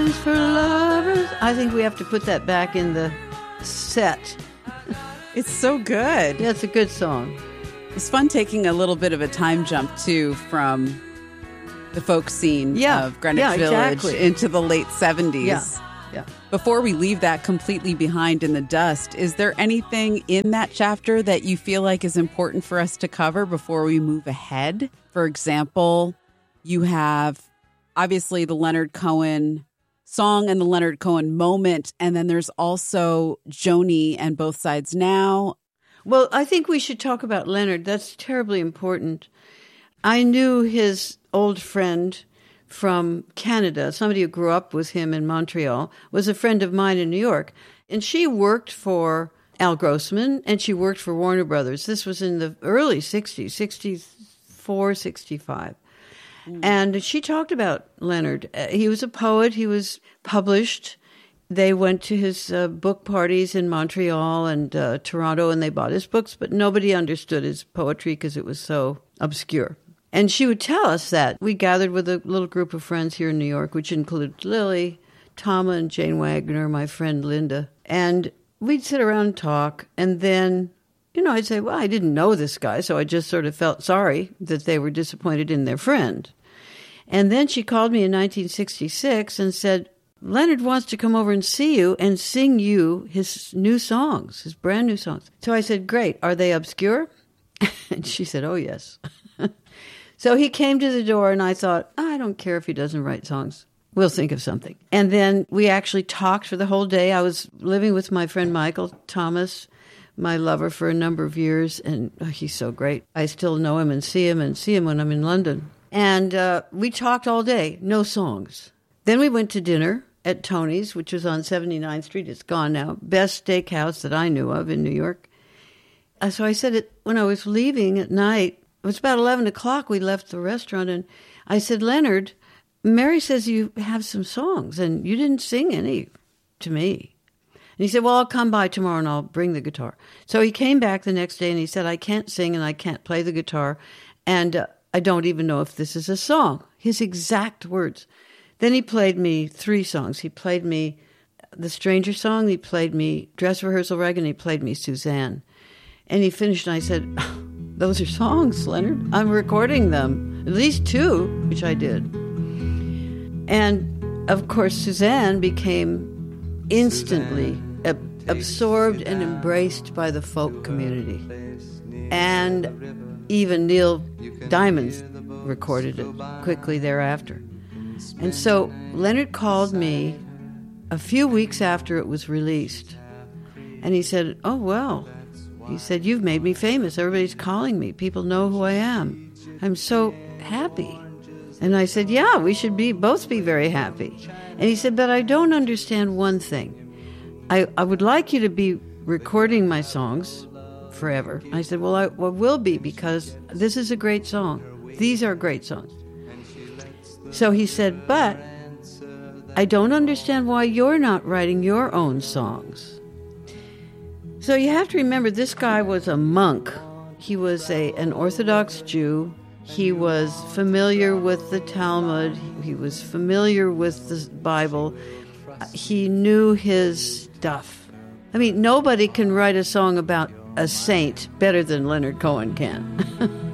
songs for lovers. I think we have to put that back in the set. It's so good. Yeah, it's a good song. It's fun taking a little bit of a time jump, too, from the folk scene of Greenwich Village into the late 70s. Yeah. Before we leave that completely behind in the dust, is there anything in that chapter that you feel like is important for us to cover before we move ahead? For example, you have obviously the Leonard Cohen song and the Leonard Cohen moment, and then there's also Joni and Both Sides Now. Well, I think we should talk about Leonard. That's terribly important. I knew his old friend from Canada, somebody who grew up with him in Montreal, was a friend of mine in New York. And she worked for Al Grossman, and she worked for Warner Brothers. This was in the early 60s, 64, 65. And she talked about Leonard. He was a poet. He was published. They went to his book parties in Montreal and Toronto, and they bought his books, but nobody understood his poetry because it was so obscure. And she would tell us that. We gathered with a little group of friends here in New York, which included Lily, Tama, and Jane Wagner, my friend Linda. And we'd sit around and talk, and then, I'd say, well, I didn't know this guy, so I just sort of felt sorry that they were disappointed in their friend. And then she called me in 1966 and said, Leonard wants to come over and see you and sing you his new songs, his brand new songs. So I said, great. Are they obscure? And she said, oh, yes. So he came to the door, and I thought, I don't care if he doesn't write songs. We'll think of something. And then we actually talked for the whole day. I was living with my friend Michael Thomas, my lover for a number of years, and he's so great. I still know him and see him when I'm in London. And we talked all day, no songs. Then we went to dinner at Tony's, which was on 79th Street. It's gone now. Best steakhouse that I knew of in New York. So I said it when I was leaving at night. It was about 11 o'clock. We left the restaurant, and I said, Leonard, Mary says you have some songs, and you didn't sing any to me. And he said, well, I'll come by tomorrow, and I'll bring the guitar. So he came back the next day, and he said, I can't sing, and I can't play the guitar, and I don't even know if this is a song. His exact words. Then he played me 3 songs. He played me the Stranger song, he played me Dress Rehearsal Rag, and he played me Suzanne. And he finished, and I said, those are songs, Leonard. I'm recording them. At least 2, which I did. And, of course, Suzanne became instantly absorbed and embraced by the folk community. And even Neil Diamond recorded it quickly thereafter. And so Leonard called me a few weeks after it was released. And he said, oh, well. He said, you've made me famous. Everybody's calling me. People know who I am. I'm so happy. And I said, yeah, we should both be very happy. And he said, but I don't understand one thing. I would like you to be recording my songs forever. I said, well, I will be, because this is a great song. These are great songs. So he said, but I don't understand why you're not writing your own songs. So you have to remember, this guy was a monk. He was an Orthodox Jew. He was familiar with the Talmud. He was familiar with the Bible. He knew his stuff. Nobody can write a song about a saint better than Leonard Cohen can.